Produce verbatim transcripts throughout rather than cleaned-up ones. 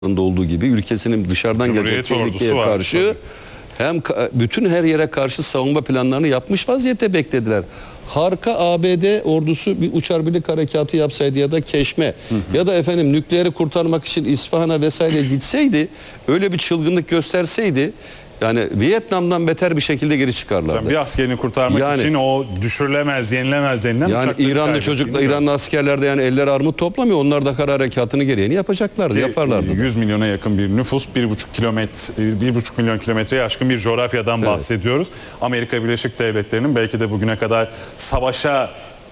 olduğu gibi ülkesinin dışarıdan gelecek tehlikeye karşı hem bütün her yere karşı savunma planlarını yapmış vaziyette beklediler. Harika A B D ordusu bir uçar birlik harekatı yapsaydı ya da Keşme hı hı. ya da efendim nükleeri kurtarmak için İsfahan'a vesaire gitseydi, öyle bir çılgınlık gösterseydi, yani Vietnam'dan beter bir şekilde geri çıkarlardı. Bir askerini kurtarmak yani, için o düşürülemez, yenilemez denilen yani İranlı çocuklar, İranlı askerler de yani eller armut toplamıyor. Onlar da kara harekatını gereğini yapacaklardı, yaparlardı. yüz milyona yakın bir nüfus, bir buçuk kilometre, bir buçuk milyon kilometreye aşkın bir coğrafyadan evet. bahsediyoruz. Amerika Birleşik Devletleri'nin belki de bugüne kadar savaşa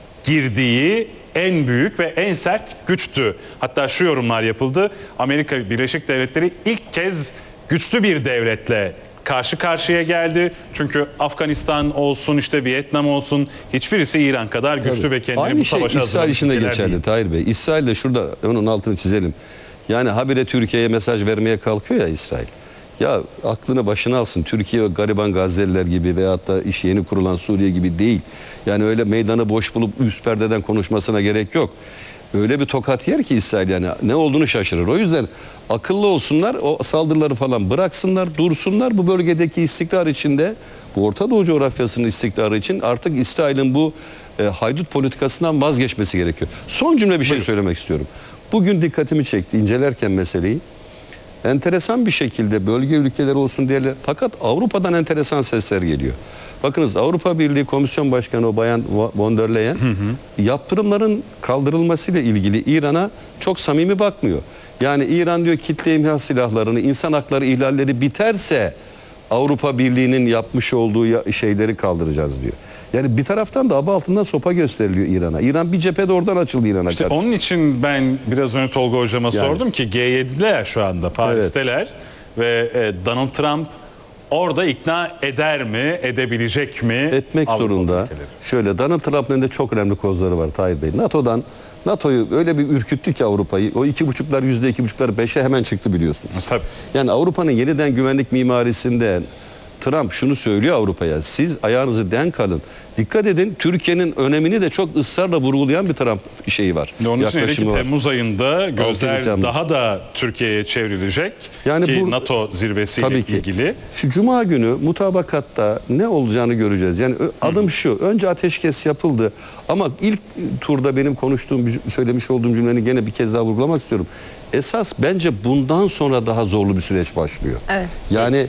girdiği en büyük ve en sert güçtü. Hatta şu yorumlar yapıldı. Amerika Birleşik Devletleri ilk kez güçlü bir devletle karşı karşıya geldi. Çünkü Afganistan olsun, işte Vietnam olsun, hiçbirisi İran kadar güçlü Tabii. ve kendini Aynı bu savaşa şey İsrail işinde geçerli değil. Tahir Bey. İsrail de şurada onun altını çizelim. Yani habire Türkiye'ye mesaj vermeye kalkıyor ya İsrail. Ya aklını başına alsın. Türkiye gariban Gazze'liler gibi veyahut da iş yeni kurulan Suriye gibi değil. Yani öyle meydanı boş bulup üst perdeden konuşmasına gerek yok. Öyle bir tokat yer ki İsrail, yani ne olduğunu şaşırır. O yüzden akıllı olsunlar, o saldırıları falan bıraksınlar, dursunlar. Bu bölgedeki istikrar içinde, bu Orta Doğu coğrafyasının istikrarı için artık İsrail'in bu e, haydut politikasından vazgeçmesi gerekiyor. Son cümle bir şey Buyurun. söylemek istiyorum. Bugün dikkatimi çekti incelerken meseleyi. Enteresan bir şekilde bölge ülkeleri olsun diye, fakat Avrupa'dan enteresan sesler geliyor. Bakınız, Avrupa Birliği Komisyon Başkanı o Bayan von der Leyen hı hı. yaptırımların kaldırılmasıyla ilgili İran'a çok samimi bakmıyor. Yani İran diyor kitle imha silahlarını, insan hakları ihlalleri biterse Avrupa Birliği'nin yapmış olduğu şeyleri kaldıracağız diyor. Yani bir taraftan da aba altından sopa gösteriliyor İran'a. İran bir cephede oradan açıldı İran'a işte karşı. Onun için ben biraz önce Tolga hocama yani. sordum ki G yedi'ler şu anda Paris'teler evet. ve e, Donald Trump orada ikna eder mi, edebilecek mi? Etmek Avrupa zorunda. Ülkeleri. Şöyle, Donald Trump'ın elinde çok önemli kozları var Tahir Bey. NATO'dan, NATO'yu öyle bir ürküttü ki Avrupa'yı. O iki buçuklar, yüzde iki buçuklar, beşe hemen çıktı biliyorsunuz. Ha, tabii. Yani Avrupa'nın yeniden güvenlik mimarisinde Trump şunu söylüyor Avrupa'ya: siz ayağınızı denk alın. Dikkat edin, Türkiye'nin önemini de çok ısrarla vurgulayan bir Trump şeyi var. Onun için hele ki Temmuz ayında gözler Temmuz. daha da Türkiye'ye çevrilecek yani ki bu, NATO zirvesiyle ilgili. Şu Cuma günü mutabakatta ne olacağını göreceğiz. Yani adım Hı. şu: önce ateşkes yapıldı ama ilk turda benim konuştuğum, söylemiş olduğum cümleni gene bir kez daha vurgulamak istiyorum. Esas bence bundan sonra daha zorlu bir süreç başlıyor. Evet. Yani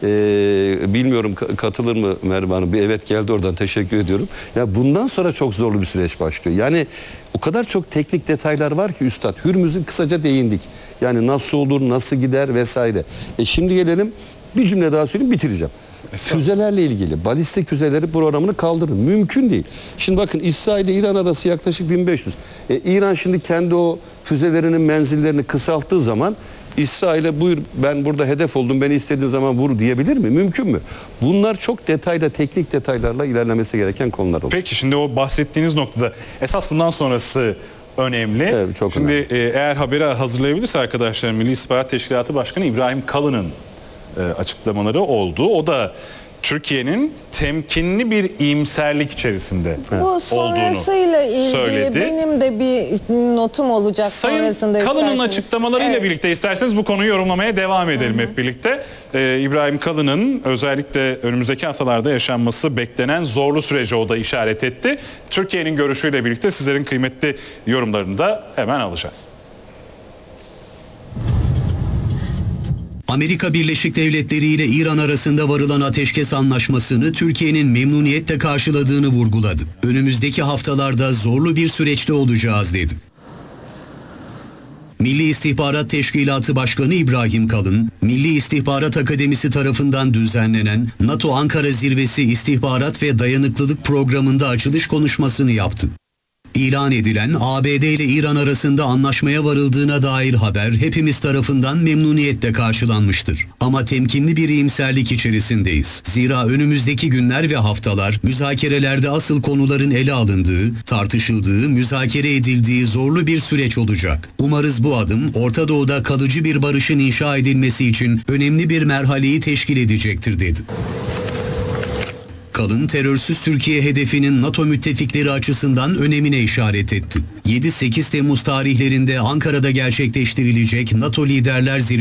Ee, bilmiyorum katılır mı Merve Hanım? Bir evet geldi oradan, teşekkür ediyorum. Ya bundan sonra çok zorlu bir süreç başlıyor. Yani o kadar çok teknik detaylar var ki üstad. Hürmüz'ü kısaca değindik. Yani nasıl olur, nasıl gider vesaire. E şimdi gelelim, bir cümle daha söyleyeyim, bitireceğim. Füzelerle ilgili balistik füzeleri programını kaldırın. Mümkün değil. Şimdi bakın, İsrail ile İran arası yaklaşık bin beş yüz. E, İran şimdi kendi o füzelerinin menzillerini kısalttığı zaman İsrail'e buyur ben burada hedef oldum, beni istediğin zaman vur diyebilir mi? Mümkün mü? Bunlar çok detayda, teknik detaylarla ilerlemesi gereken konular olur. Peki şimdi o bahsettiğiniz noktada esas bundan sonrası önemli. Evet, çok şimdi önemli. E, eğer haberi hazırlayabilirse arkadaşlar, Milli İstihbarat Teşkilatı Başkanı İbrahim Kalın'ın e, açıklamaları oldu. O da Türkiye'nin temkinli bir iyimserlik içerisinde evet. Bu sonrasıyla ilgili söyledi. Benim de bir notum olacak. Sayın sonrasında Kalın'ın isterseniz. açıklamalarıyla evet. birlikte isterseniz bu konuyu yorumlamaya devam edelim Hı-hı. hep birlikte. Ee, İbrahim Kalın'ın özellikle önümüzdeki haftalarda yaşanması beklenen zorlu sürece o da işaret etti. Türkiye'nin görüşüyle birlikte sizlerin kıymetli yorumlarını da hemen alacağız. Amerika Birleşik Devletleri ile İran arasında varılan ateşkes anlaşmasını Türkiye'nin memnuniyetle karşıladığını vurguladı. Önümüzdeki haftalarda zorlu bir süreçte olacağız dedi. Milli İstihbarat Teşkilatı Başkanı İbrahim Kalın, Milli İstihbarat Akademisi tarafından düzenlenen NATO Ankara Zirvesi İstihbarat ve Dayanıklılık Programı'nda açılış konuşmasını yaptı. İlan edilen A B D ile İran arasında anlaşmaya varıldığına dair haber hepimiz tarafından memnuniyetle karşılanmıştır. Ama temkinli bir iyimserlik içerisindeyiz. Zira önümüzdeki günler ve haftalar müzakerelerde asıl konuların ele alındığı, tartışıldığı, müzakere edildiği zorlu bir süreç olacak. Umarız bu adım Orta Doğu'da kalıcı bir barışın inşa edilmesi için önemli bir merhaleyi teşkil edecektir dedi. Kalın, terörsüz Türkiye hedefinin NATO müttefikleri açısından önemine işaret etti. yedi sekiz Temmuz tarihlerinde Ankara'da gerçekleştirilecek NATO Liderler Zirvesi